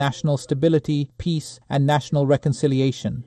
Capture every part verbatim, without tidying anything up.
national stability, peace, and national reconciliation.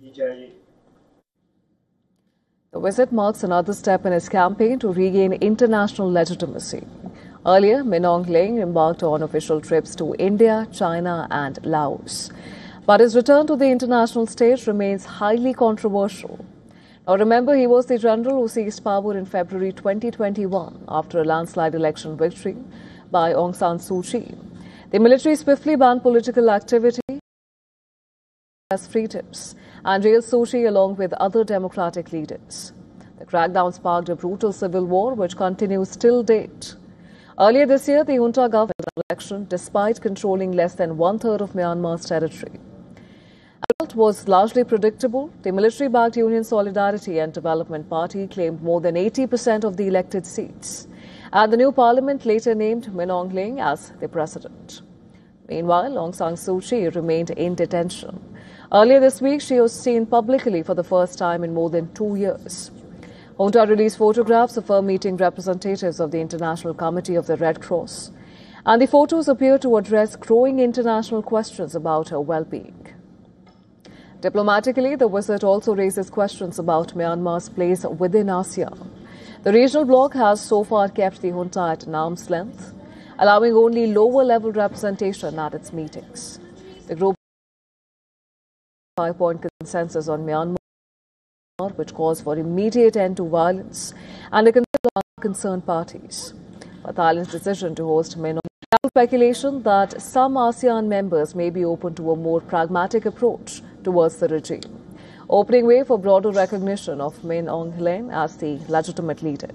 The visit marks another step in his campaign to regain international legitimacy. Earlier, Min Aung Hlaing embarked on official trips to India, China, and Laos. But his return to the international stage remains highly controversial. Now remember, he was the general who seized power in February twenty twenty-one after a landslide election victory by Aung San Suu Kyi. The military swiftly banned political activity as free tips and jailed Suu Kyi along with other democratic leaders. The crackdown sparked a brutal civil war which continues till date. Earlier this year, the junta government won the election despite controlling less than one-third of Myanmar's territory. The result was largely predictable. The military-backed Union Solidarity and Development Party claimed more than eighty percent of the elected seats, and the new parliament later named Min Aung Hlaing as the president. Meanwhile, Aung San Suu Kyi remained in detention. Earlier this week, she was seen publicly for the first time in more than two years. Junta released photographs of her meeting representatives of the International Committee of the Red Cross, and the photos appear to address growing international questions about her well-being. Diplomatically, the visit also raises questions about Myanmar's place within ASEAN. The regional bloc has so far kept the junta at an arm's length, allowing only lower-level representation at its meetings. The group has a five-point consensus on Myanmar, which calls for immediate end to violence and a consider of concerned parties. But Thailand's decision to host Min Aung speculation that some ASEAN members may be open to a more pragmatic approach towards the regime, opening way for broader recognition of Min Aung Hlaing as the legitimate leader.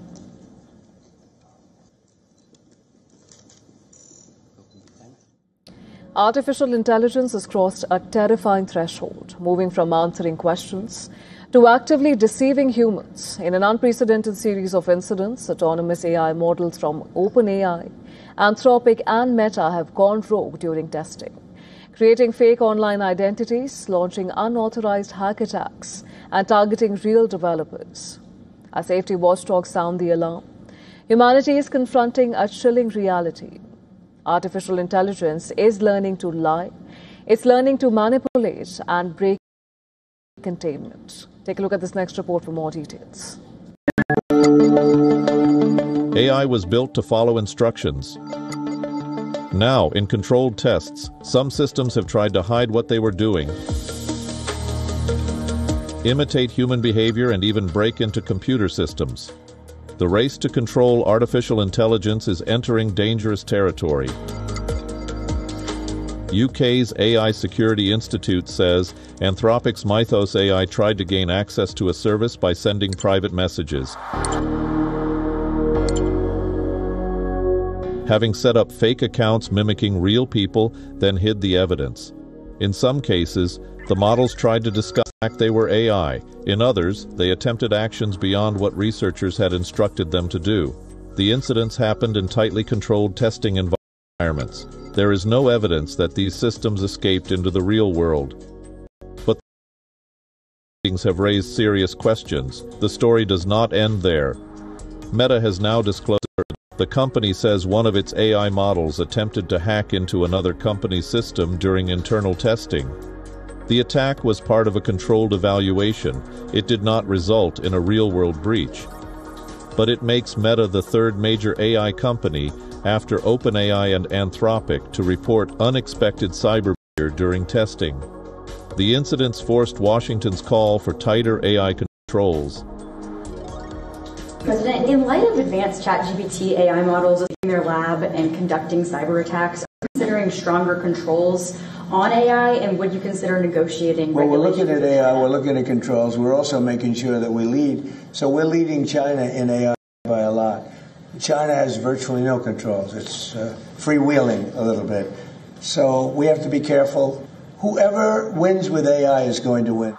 Artificial intelligence has crossed a terrifying threshold, moving from answering questions to actively deceiving humans. In an unprecedented series of incidents, autonomous A I models from OpenAI, Anthropic and Meta have gone rogue during testing, creating fake online identities, launching unauthorized hack attacks, and targeting real developers. As safety watchdogs sound the alarm, humanity is confronting a chilling reality. Artificial intelligence is learning to lie, it's learning to manipulate and break containment. Take a look at this next report for more details. A I was built to follow instructions. Now, in controlled tests, some systems have tried to hide what they were doing, imitate human behavior, and even break into computer systems. The race to control artificial intelligence is entering dangerous territory. U K's A I Security Institute says Anthropic's Mythos A I tried to gain access to a service by sending private messages, having set up fake accounts mimicking real people, then hid the evidence. In some cases, the models tried to disguise they were A I. In others, they attempted actions beyond what researchers had instructed them to do. The incidents happened in tightly controlled testing environments. There is no evidence that these systems escaped into the real world. But things have raised serious questions. The story does not end there. Meta has now disclosed the company says one of its A I models attempted to hack into another company's system during internal testing. The attack was part of a controlled evaluation. It did not result in a real-world breach. But it makes Meta the third major A I company after OpenAI and Anthropic to report unexpected cyber during testing. The incidents forced Washington's call for tighter A I controls. President, in light of advanced ChatGPT A I models in their lab and conducting cyber attacks, are you considering stronger controls on A I, and would you consider negotiating Well, we're regulation? looking at A I, we're looking at controls. We're also making sure that we lead. So we're leading China in A I by a lot. China has virtually no controls. It's uh, freewheeling a little bit. So we have to be careful. Whoever wins with A I is going to win.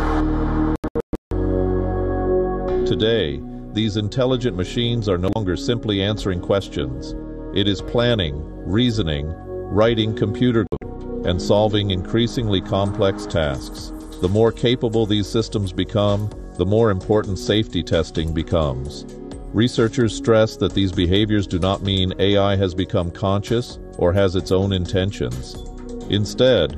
Today, these intelligent machines are no longer simply answering questions. It is planning, reasoning, writing computer code, and solving increasingly complex tasks. The more capable these systems become, the more important safety testing becomes. Researchers stress that these behaviors do not mean A I has become conscious or has its own intentions. Instead,